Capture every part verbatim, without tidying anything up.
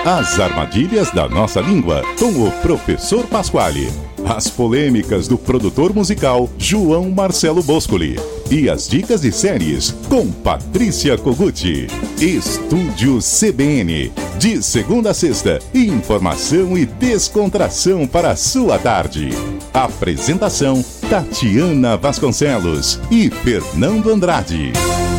As armadilhas da nossa língua, com o professor Pasquale. As polêmicas do produtor musical João Marcelo Boscoli. E as dicas de séries com Patrícia Koguchi. Estúdio C B N. De segunda a sexta, informação e descontração para a sua tarde. Apresentação Tatiana Vasconcelos e Fernando Andrade.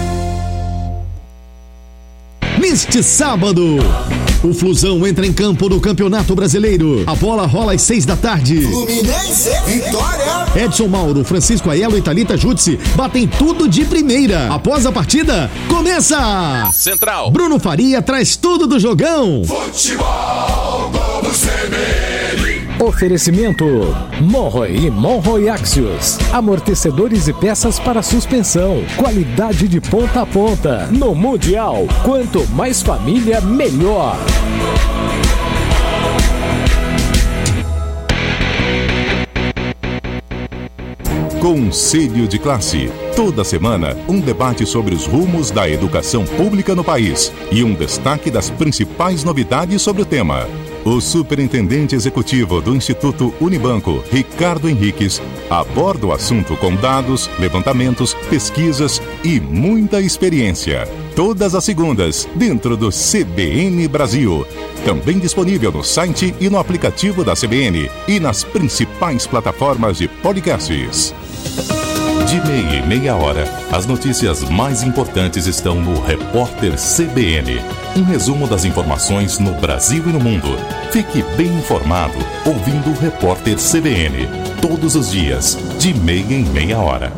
Neste sábado, o Flusão entra em campo no Campeonato Brasileiro. A bola rola às seis da tarde. Fluminense, vitória! Edson Mauro, Francisco Aiello e Thalita Jutsi batem tudo de primeira. Após a partida, começa! Central. Bruno Faria traz tudo do jogão. Futebol do C B N. Oferecimento Monroe e Monroe Axios. Amortecedores e peças para suspensão. Qualidade de ponta a ponta. No Mundial, quanto mais família, melhor. Conselho de Classe. Toda semana, um debate sobre os rumos da educação pública no país e um destaque das principais novidades sobre o tema. O superintendente executivo do Instituto Unibanco, Ricardo Henriques, aborda o assunto com dados, levantamentos, pesquisas e muita experiência. Todas as segundas, dentro do C B N Brasil. Também disponível no site e no aplicativo da C B N e nas principais plataformas de podcasts. De meia e meia hora, as notícias mais importantes estão no Repórter C B N. Um resumo das informações no Brasil e no mundo. Fique bem informado ouvindo o Repórter C B N. Todos os dias, de meia em meia hora.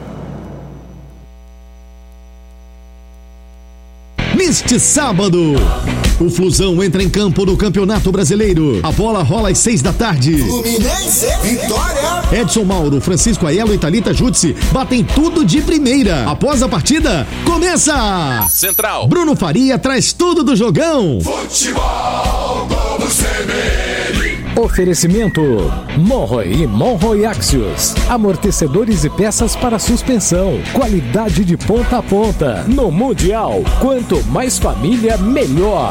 Neste sábado, o Flusão entra em campo no Campeonato Brasileiro. A bola rola às seis da tarde. Fluminense, vitória! Edson Mauro, Francisco Aiello e Thalita Jutsi batem tudo de primeira. Após a partida, começa! Central. Bruno Faria traz tudo do jogão. Futebol do C B N. Oferecimento Monroe e Monroe Axios. Amortecedores e peças para suspensão. Qualidade de ponta a ponta. No Mundial, quanto mais família, melhor.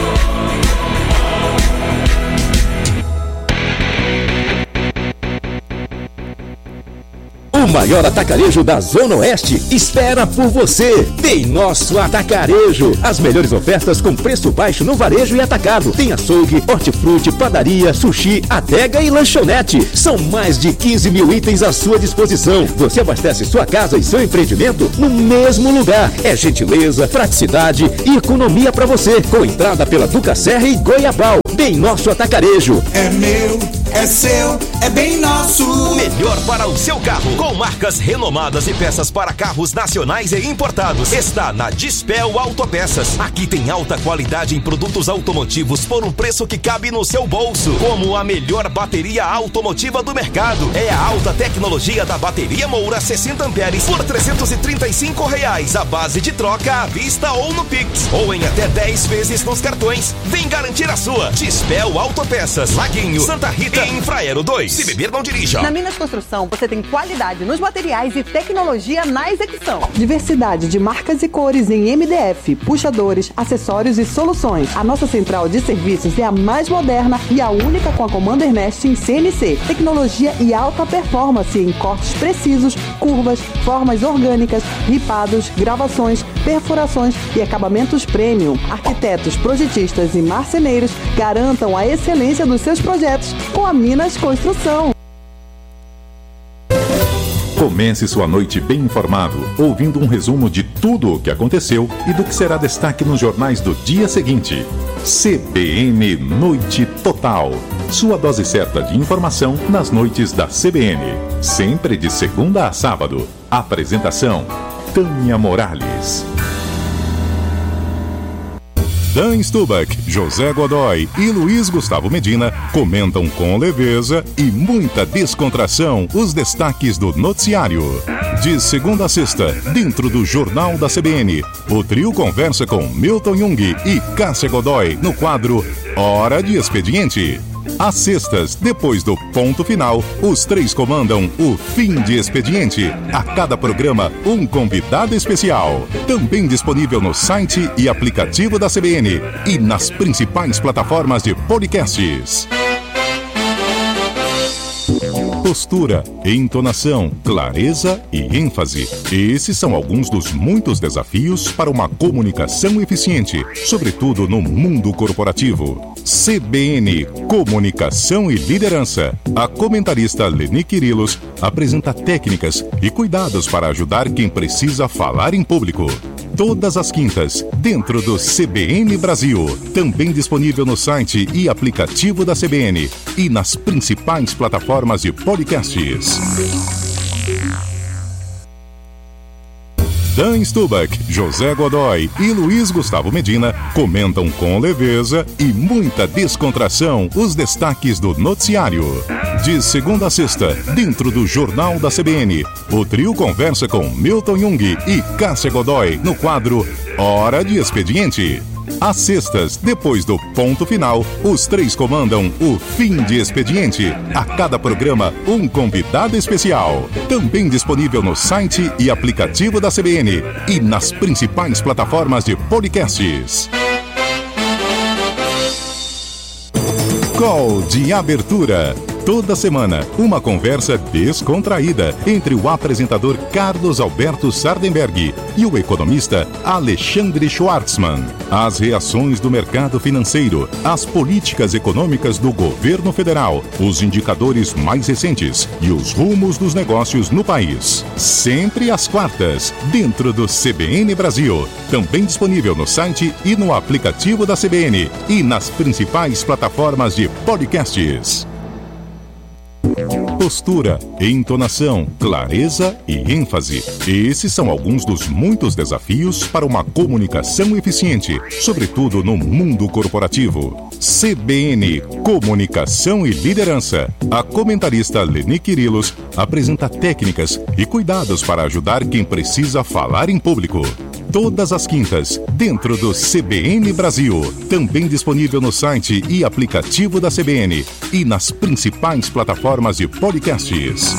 O maior atacarejo da Zona Oeste espera por você. Tem nosso atacarejo. As melhores ofertas com preço baixo no varejo e atacado. Tem açougue, hortifruti, padaria, sushi, adega e lanchonete. São mais de quinze mil itens à sua disposição. Você abastece sua casa e seu empreendimento no mesmo lugar. É gentileza, praticidade e economia para você. Com entrada pela Duca Serra e Goiabal. Bem nosso atacarejo. É meu, é seu, é bem nosso. Melhor para o seu carro. Com marcas renomadas e peças para carros nacionais e importados. Está na Dispel Autopeças. Aqui tem alta qualidade em produtos automotivos por um preço que cabe no seu bolso. Como a melhor bateria automotiva do mercado. É a alta tecnologia da bateria Moura sessenta amperes por trezentos e trinta e cinco reais. A base de troca à vista ou no Pix. Ou em até dez vezes nos cartões. Vem garantir a sua. Dispel Autopeças. Laguinho, Santa Rita e Infraero dois. Se beber, não dirija. Na Minas Construção, você tem qualidade nos materiais e tecnologia na execução. Diversidade de marcas e cores em M D F, puxadores, acessórios e soluções. A nossa central de serviços é a mais moderna e a única com a Commander Nest em C N C. Tecnologia e alta performance em cortes precisos, curvas, formas orgânicas, ripados, gravações, perfurações e acabamentos premium. Arquitetos, projetistas e marceneiros garantam a excelência dos seus projetos com a Minas Construção. Comece sua noite bem informado, ouvindo um resumo de tudo o que aconteceu e do que será destaque nos jornais do dia seguinte. C B N Noite Total. Sua dose certa de informação nas noites da C B N. Sempre de segunda a sábado. Apresentação: Tânia Morales. Dan Stubach, José Godoy e Luiz Gustavo Medina comentam com leveza e muita descontração os destaques do noticiário. De segunda a sexta, dentro do Jornal da C B N, o trio conversa com Milton Jung e Cássia Godoy no quadro Hora de Expediente. Às sextas, depois do ponto final, os três comandam o Fim de Expediente. A cada programa, um convidado especial. Também disponível no site e aplicativo da C B N e nas principais plataformas de podcasts. Postura, entonação, clareza e ênfase. Esses são alguns dos muitos desafios para uma comunicação eficiente, sobretudo no mundo corporativo. C B N Comunicação e Liderança. A comentarista Leni Quirilos apresenta técnicas e cuidados para ajudar quem precisa falar em público. Todas as quintas, dentro do C B N Brasil. Também disponível no site e aplicativo da C B N e nas principais plataformas de podcasts. Dan Stubach, José Godoy e Luiz Gustavo Medina comentam com leveza e muita descontração os destaques do noticiário. De segunda a sexta, dentro do Jornal da C B N, o trio conversa com Milton Jung e Cássia Godoy no quadro Hora de Expediente. Às sextas, depois do ponto final, os três comandam o Fim de Expediente. A cada programa, um convidado especial. Também disponível no site e aplicativo da C B N e nas principais plataformas de podcasts. Call de abertura. Toda semana, uma conversa descontraída entre o apresentador Carlos Alberto Sardenberg e o economista Alexandre Schwartzman. As reações do mercado financeiro, as políticas econômicas do governo federal, os indicadores mais recentes e os rumos dos negócios no país. Sempre às quartas, dentro do C B N Brasil. Também disponível no site e no aplicativo da C B N e nas principais plataformas de podcasts. Postura, entonação, clareza e ênfase. Esses são alguns dos muitos desafios para uma comunicação eficiente, sobretudo no mundo corporativo. C B N Comunicação e Liderança. A comentarista Leni Quirilos apresenta técnicas e cuidados para ajudar quem precisa falar em público. Todas as quintas, dentro do C B N Brasil. Também disponível no site e aplicativo da C B N e nas principais plataformas de podcasts.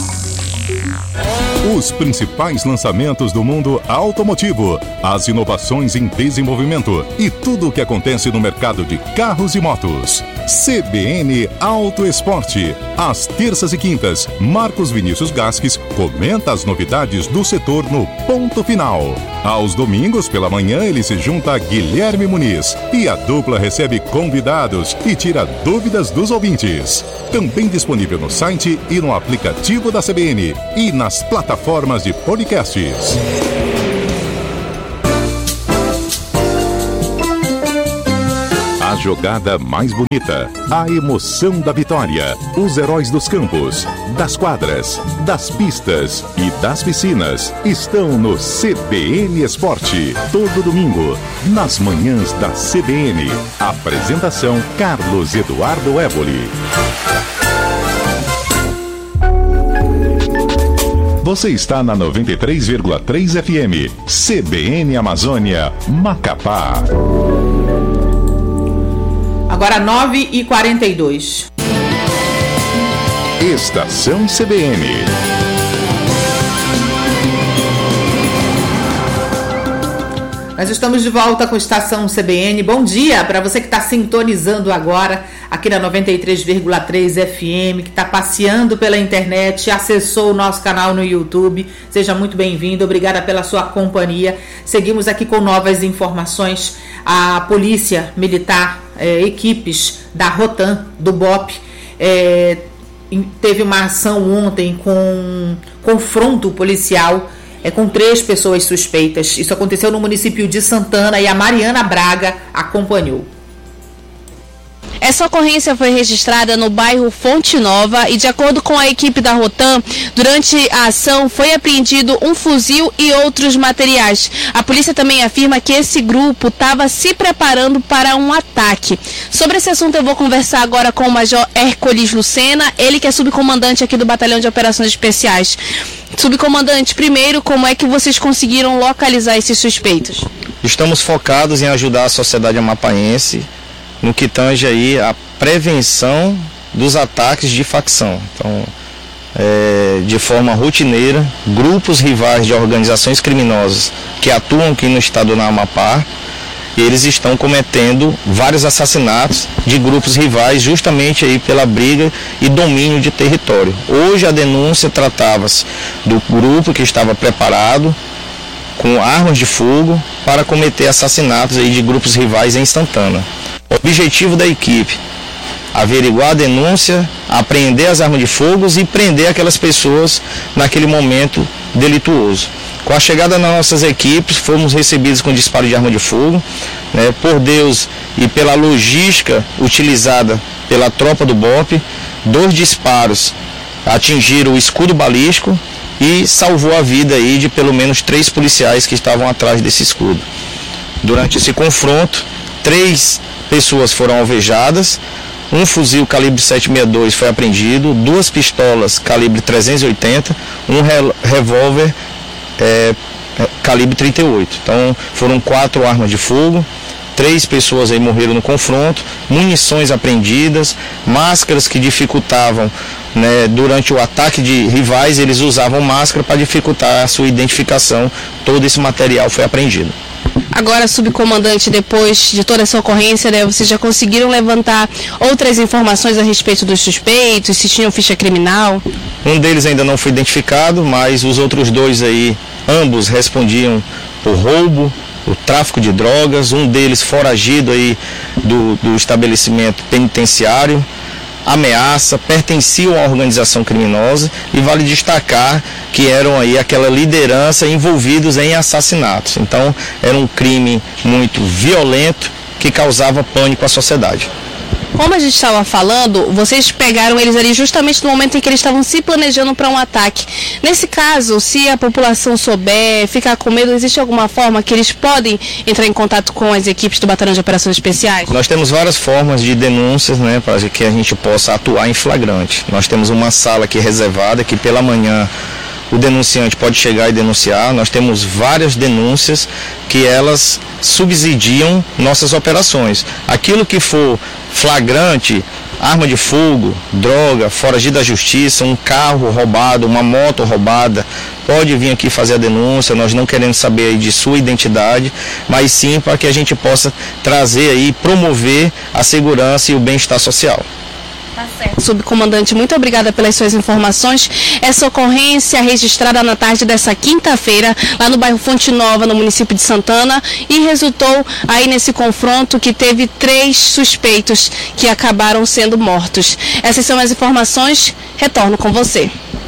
Os principais lançamentos do mundo automotivo, as inovações em desenvolvimento e tudo o que acontece no mercado de carros e motos. C B N Auto Esporte. Às terças e quintas, Marcos Vinícius Gasques comenta as novidades do setor no ponto final. Aos domingos pela manhã ele se junta a Guilherme Muniz e a dupla recebe convidados e tira dúvidas dos ouvintes. Também disponível no site e no aplicativo da C B N e nas plataformas de podcasts. A jogada mais bonita, a emoção da vitória, os heróis dos campos, das quadras, das pistas e das piscinas estão no C B N Esporte. Todo domingo, nas manhãs da C B N. Apresentação Carlos Eduardo Évoli. Você está na noventa e três vírgula três F M, C B N Amazônia, Macapá. Agora nove e quarenta e dois. Estação C B N. Nós estamos de volta com a Estação C B N. Bom dia para você que está sintonizando agora aqui na noventa e três vírgula três F M, que está passeando pela internet, acessou o nosso canal no YouTube. Seja muito bem-vindo, obrigada pela sua companhia. Seguimos aqui com novas informações. A Polícia Militar, é, equipes da Rotan, do B O P, é, teve uma ação ontem com confronto policial É com três pessoas suspeitas. Isso aconteceu no município de Santana e a Mariana Braga acompanhou. Essa ocorrência foi registrada no bairro Fonte Nova e, de acordo com a equipe da Rotan, durante a ação foi apreendido um fuzil e outros materiais. A polícia também afirma que esse grupo estava se preparando para um ataque. Sobre esse assunto eu vou conversar agora com o Major Hércules Lucena, ele que é subcomandante aqui do Batalhão de Operações Especiais. Subcomandante, primeiro, como é que vocês conseguiram localizar esses suspeitos? Estamos focados em ajudar a sociedade amapaense no que tange aí a prevenção dos ataques de facção. Então, é, de forma rotineira, grupos rivais de organizações criminosas que atuam aqui no estado do Amapá, eles estão cometendo vários assassinatos de grupos rivais justamente aí pela briga e domínio de território. Hoje a denúncia tratava-se do grupo que estava preparado com armas de fogo para cometer assassinatos aí de grupos rivais em Santana. O objetivo da equipe: averiguar a denúncia, apreender as armas de fogo e prender aquelas pessoas naquele momento delituoso. Com a chegada das nossas equipes, fomos recebidos com disparo de arma de fogo, né, por Deus e pela logística utilizada pela tropa do B O P, dois disparos atingiram o escudo balístico e salvou a vida aí de pelo menos três policiais que estavam atrás desse escudo. Durante esse confronto, três pessoas foram alvejadas, um fuzil calibre sete sessenta e dois foi apreendido, duas pistolas calibre trezentos e oitenta, um revólver é, calibre trinta e oito. Então foram quatro armas de fogo, três pessoas aí morreram no confronto, munições apreendidas, máscaras que dificultavam, né, durante o ataque de rivais, eles usavam máscara para dificultar a sua identificação. Todo esse material foi apreendido. Agora, subcomandante, depois de toda essa ocorrência, né, vocês já conseguiram levantar outras informações a respeito dos suspeitos, se tinham ficha criminal? Um deles ainda não foi identificado, mas os outros dois aí, ambos respondiam por roubo, o tráfico de drogas, um deles foragido aí do, do estabelecimento penitenciário, ameaça, pertenciam à organização criminosa, e vale destacar que eram aí aquela liderança envolvidos em assassinatos. Então era um crime muito violento que causava pânico à sociedade. Como a gente estava falando, vocês pegaram eles ali justamente no momento em que eles estavam se planejando para um ataque. Nesse caso, se a população souber, ficar com medo, existe alguma forma que eles podem entrar em contato com as equipes do Batalhão de Operações Especiais? Nós temos várias formas de denúncias, né, para que a gente possa atuar em flagrante. Nós temos uma sala aqui reservada que pela manhã o denunciante pode chegar e denunciar. Nós temos várias denúncias que elas subsidiam nossas operações. Aquilo que for flagrante, arma de fogo, droga, foragido da justiça, um carro roubado, uma moto roubada, pode vir aqui fazer a denúncia. Nós não queremos saber aí de sua identidade, mas sim para que a gente possa trazer aí, promover a segurança e o bem-estar social. Tá certo. Subcomandante, muito obrigada pelas suas informações. Essa ocorrência registrada na tarde dessa quinta-feira, lá no bairro Fonte Nova, no município de Santana, e resultou aí nesse confronto que teve três suspeitos que acabaram sendo mortos. Essas são as informações. Retorno com você.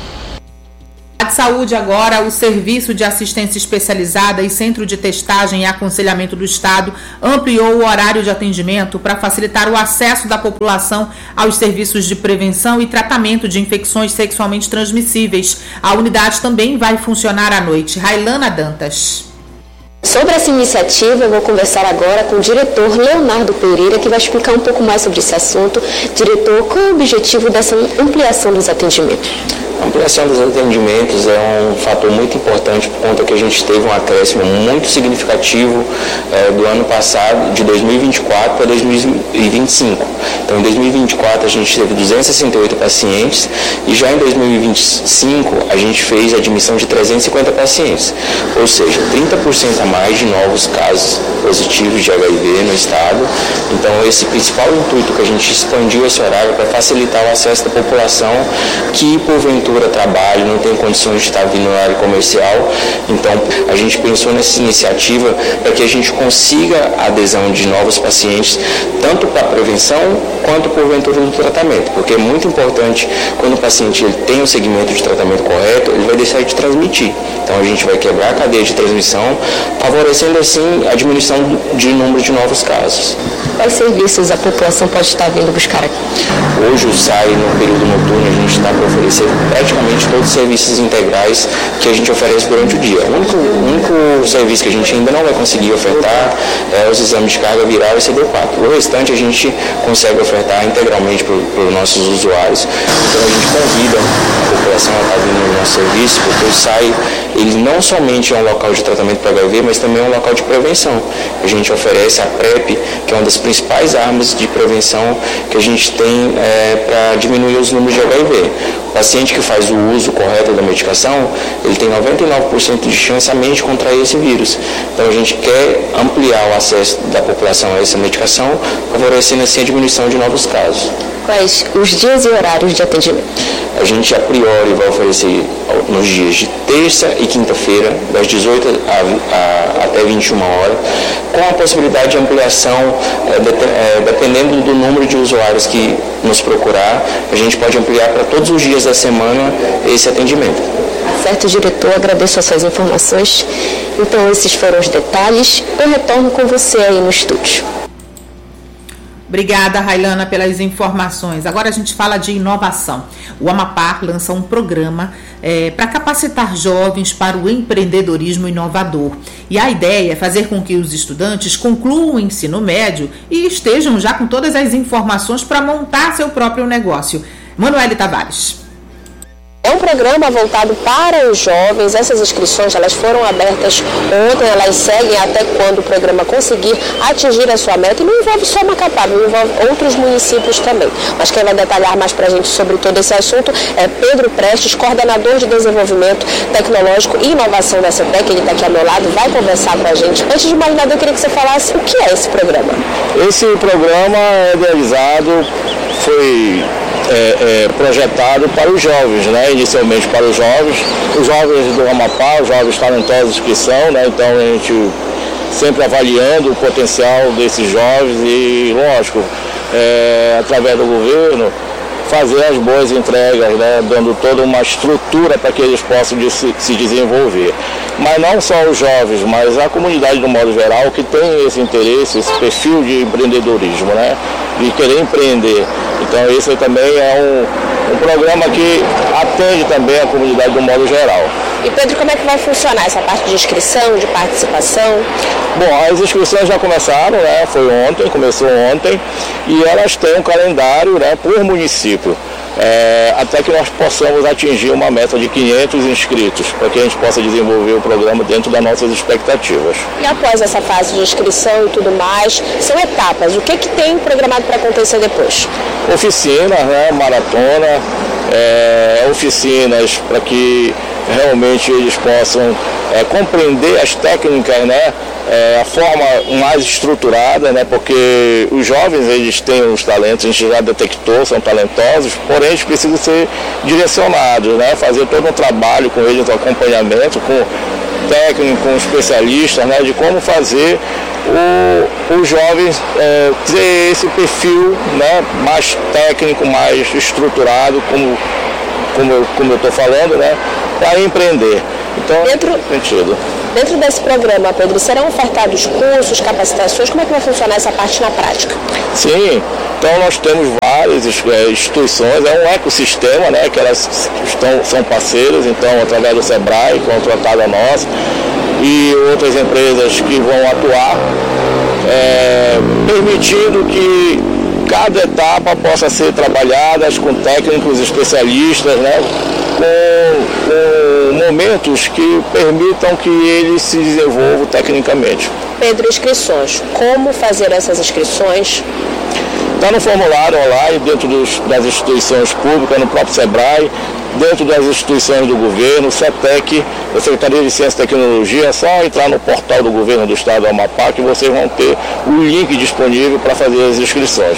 De saúde agora, o Serviço de Assistência Especializada e Centro de Testagem e Aconselhamento do Estado ampliou o horário de atendimento para facilitar o acesso da população aos serviços de prevenção e tratamento de infecções sexualmente transmissíveis. A unidade também vai funcionar à noite. Railana Dantas. Sobre essa iniciativa, eu vou conversar agora com o diretor Leonardo Pereira, que vai explicar um pouco mais sobre esse assunto. Diretor, qual é o objetivo dessa ampliação dos atendimentos? A ampliação dos atendimentos é um fator muito importante por conta que a gente teve um acréscimo muito significativo eh, do ano passado, de dois mil e vinte e quatro para dois mil e vinte e cinco. Então, em dois mil e vinte e quatro a gente teve duzentos e sessenta e oito pacientes e já em dois mil e vinte e cinco a gente fez a admissão de trezentos e cinquenta pacientes, ou seja, trinta por cento a mais de novos casos positivos de H I V no estado. Então, esse principal intuito que a gente expandiu esse horário para facilitar o acesso da população que, porventura, trabalho, não tem condições de estar vindo no horário comercial. Então, a gente pensou nessa iniciativa para que a gente consiga a adesão de novos pacientes, tanto para a prevenção quanto porventura do tratamento, porque é muito importante quando o paciente ele tem o segmento de tratamento correto, ele vai deixar de transmitir. Então, a gente vai quebrar a cadeia de transmissão, favorecendo assim a diminuição de número de novos casos. Quais serviços a população pode estar vindo buscar aqui? Hoje, o S A I, no período noturno, a gente está para oferecer praticamente todos os serviços integrais que a gente oferece durante o dia. O único, o único serviço que a gente ainda não vai conseguir ofertar é os exames de carga viral e C D quatro. O restante a gente consegue ofertar integralmente para os nossos usuários. Então a gente convida a população a estar vindo no nosso serviço, porque o S A I ele não somente é um local de tratamento para H I V, mas também é um local de prevenção. A gente oferece a PrEP, que é uma das principais armas de prevenção que a gente tem é, para diminuir os números de H I V. O paciente que faz o uso correto da medicação, ele tem noventa e nove por cento de chance a menos de contrair esse vírus. Então a gente quer ampliar o acesso da população a essa medicação, favorecendo assim a diminuição de novos casos. Quais os dias e horários de atendimento? A gente, a priori, vai oferecer nos dias de terça e quinta-feira, das dezoito a, a, até vinte e uma horas, com a possibilidade de ampliação, é, de, é, dependendo do número de usuários que nos procurar, a gente pode ampliar para todos os dias da semana esse atendimento. Certo, diretor, agradeço as suas informações. Então, esses foram os detalhes. Eu retorno com você aí no estúdio. Obrigada, Railana, pelas informações. Agora a gente fala de inovação. O Amapá lança um programa é, para capacitar jovens para o empreendedorismo inovador. E a ideia é fazer com que os estudantes concluam o ensino médio e estejam já com todas as informações para montar seu próprio negócio. Manoele Tavares. É um programa voltado para os jovens. Essas inscrições elas foram abertas ontem, elas seguem até quando o programa conseguir atingir a sua meta. E não envolve só Macapá, envolve outros municípios também. Mas quem vai detalhar mais para a gente sobre todo esse assunto é Pedro Prestes, coordenador de desenvolvimento tecnológico e inovação da CETEC. Ele está aqui ao meu lado, vai conversar com a gente. Antes de mais nada, eu queria que você falasse o que é esse programa. Esse programa é realizado, foi É, é, projetado para os jovens, né? Inicialmente para os jovens, os jovens do Amapá, os jovens talentosos que são, né? Então a gente sempre avaliando o potencial desses jovens e, lógico, é, através do governo, fazer as boas entregas, né? Dando toda uma estrutura para que eles possam de se, se desenvolver. Mas não só os jovens, mas a comunidade do modo geral que tem esse interesse, esse perfil de empreendedorismo, né? De querer empreender. Então esse também é um, um programa que atende também a comunidade do modo geral. E Pedro, como é que vai funcionar essa parte de inscrição, de participação? Bom, as inscrições já começaram, né? Foi ontem, começou ontem, e elas têm um calendário, né, por município. É, até que nós possamos atingir uma meta de quinhentos inscritos, para que a gente possa desenvolver o programa dentro das nossas expectativas. E após essa fase de inscrição e tudo mais, são etapas. O que, que tem programado para acontecer depois? Oficinas, né, maratona, é, oficinas para que realmente eles possam é, compreender as técnicas, né? É, a forma mais estruturada, né? Porque os jovens eles têm os talentos, a gente já detectou, são talentosos, porém eles precisam ser direcionados, né? Fazer todo um trabalho com eles, um acompanhamento com técnico, com especialistas, né? De como fazer o, os jovens é, ter esse perfil, né? Mais técnico, mais estruturado, como, como, como eu estou falando, né? Para empreender. Então, dentro, sentido. dentro desse programa, Pedro, serão ofertados cursos, capacitações? Como é que vai funcionar essa parte na prática? Sim, então nós temos várias instituições, é um ecossistema, né, que elas estão, são parceiras, então através do SEBRAE, contratada nossa, e outras empresas que vão atuar, é, permitindo que cada etapa possa ser trabalhada com técnicos especialistas, né, com, com momentos que permitam que eles se desenvolvam tecnicamente. Pedro, inscrições. Como fazer essas inscrições? Está no formulário online, dentro dos, das instituições públicas, no próprio SEBRAE, dentro das instituições do governo, CETEC, da Secretaria de Ciência e Tecnologia. É só entrar no portal do governo do estado do Amapá que vocês vão ter o link disponível para fazer as inscrições.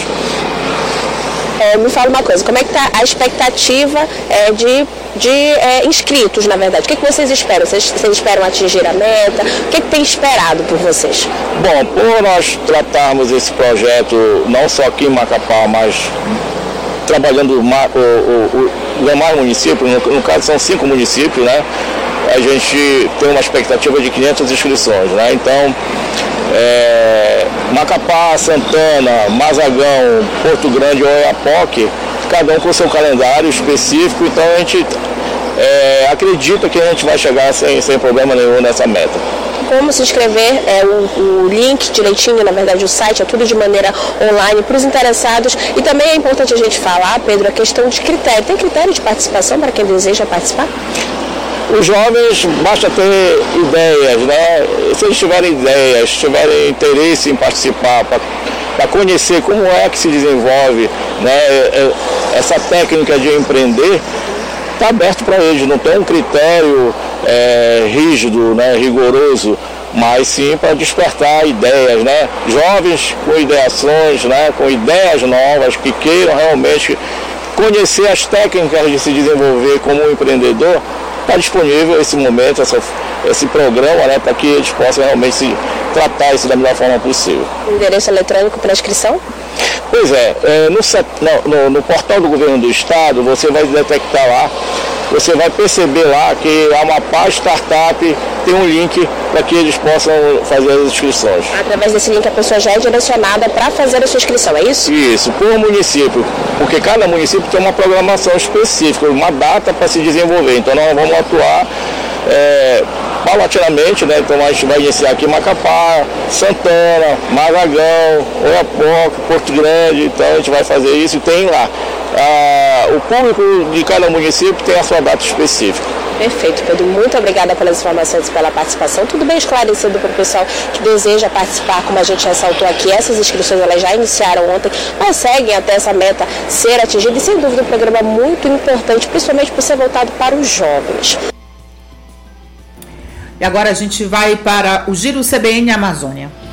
É, me fala uma coisa, como é que está a expectativa é, de, de é, inscritos, na verdade? O que, que vocês esperam? Vocês, vocês esperam atingir a meta? O que, que tem esperado por vocês? Bom, por nós tratarmos esse projeto não só aqui em Macapá, mas trabalhando o, o, o demais municípios, no, no caso são cinco municípios, né? A gente tem uma expectativa de quinhentas inscrições, né? Então, é, Macapá, Santana, Mazagão, Porto Grande ou Oiapoque, cada um com seu calendário específico, então a gente é, acredita que a gente vai chegar sem, sem problema nenhum nessa meta. Como se inscrever, é, o, o link direitinho, na verdade o site, é tudo de maneira online para os interessados. E também é importante a gente falar, Pedro, a questão de critério. Tem critério de participação para quem deseja participar? os jovens, basta ter ideias, né? Se eles tiverem ideias, tiverem interesse em participar, para conhecer como é que se desenvolve, né, essa técnica de empreender, está aberto para eles, não tem um critério é, rígido, né, rigoroso, mas sim para despertar ideias, né? Jovens com ideações, né, com ideias novas, que queiram realmente conhecer as técnicas de se desenvolver como um empreendedor. Está disponível esse momento, essa, esse programa, né, para que eles possam realmente se tratar isso da melhor forma possível. Endereço eletrônico para inscrição? Pois é, é no, no, no portal do Governo do Estado, você vai detectar lá, você vai perceber lá que a Amapá Startup tem um link para que eles possam fazer as inscrições. Através desse link a pessoa já é direcionada para fazer a sua inscrição, é isso? Isso, por município, porque cada município tem uma programação específica, uma data para se desenvolver, então nós vamos atuar é, paulatinamente, né? Então a gente vai iniciar aqui em Macapá, Santana, Maragão, Oiapoque, Porto Grande, então a gente vai fazer isso e tem lá. Ah, o público de cada município tem a sua data específica. Perfeito, Pedro. Muito obrigada pelas informações e pela participação. Tudo bem esclarecido para o pessoal que deseja participar, como a gente ressaltou aqui. Essas inscrições elas já iniciaram ontem, mas seguem até essa meta ser atingida e, sem dúvida, um programa muito importante, principalmente por ser voltado para os jovens. E agora a gente vai para o Giro C B N Amazônia.